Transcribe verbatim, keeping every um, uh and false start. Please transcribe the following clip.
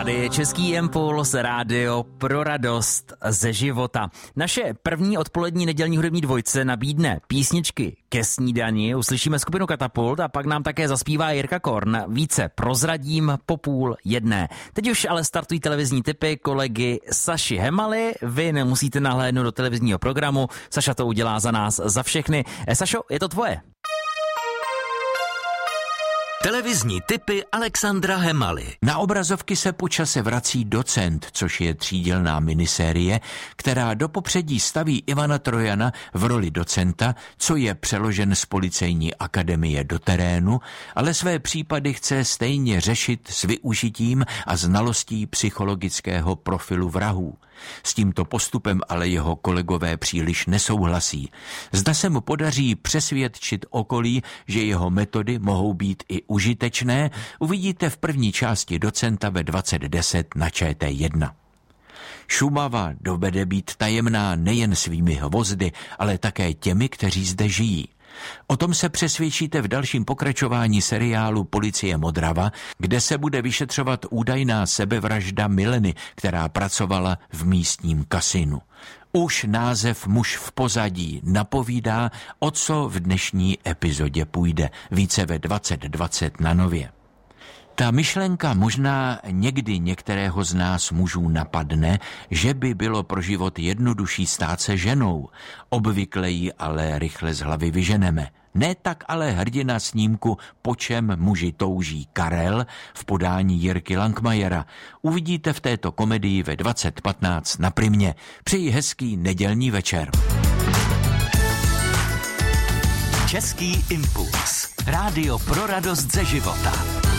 Tady je Český impuls, rádio pro radost ze života. Naše první odpolední nedělní hudební dvojce nabídne písničky ke snídani, uslyšíme skupinu Katapult a pak nám také zaspívá Jirka Korn. Více prozradím po půl jedné. Teď už ale startují televizní tipy kolegy Saši Hemaly. Vy nemusíte nahlédnout do televizního programu, Saša to udělá za nás, za všechny. E, Sašo, je to tvoje. Televizní tipy Alexandra Hemaly. Na obrazovky se po čase vrací Docent, což je třídělná minisérie, která do popředí staví Ivana Trojana v roli docenta, co je přeložen z policejní akademie do terénu, ale své případy chce stejně řešit s využitím a znalostí psychologického profilu vrahů. S tímto postupem ale jeho kolegové příliš nesouhlasí. Zda se mu podaří přesvědčit okolí, že jeho metody mohou být i užitečné, uvidíte v první části Docenta ve dvacet deset na Č T jedna. Šumava dovede být tajemná nejen svými hvozdy, ale také těmi, kteří zde žijí. O tom se přesvědčíte v dalším pokračování seriálu Policie Modrava, kde se bude vyšetřovat údajná sebevražda Mileny, která pracovala v místním kasinu. Už název Muž v pozadí napovídá, o co v dnešní epizodě půjde. Více ve dvacet dvacet na Nově. Ta myšlenka možná někdy některého z nás mužů napadne, že by bylo pro život jednodušší stát se ženou. Obvykle ji ale rychle z hlavy vyženeme. Ne tak ale hrdina snímku Po čem muži touží Karel v podání Jirky Langmajera. Uvidíte v této komedii ve dvacet patnáct na Primě. Přeji hezký nedělní večer. Český impuls. Rádio pro radost ze života.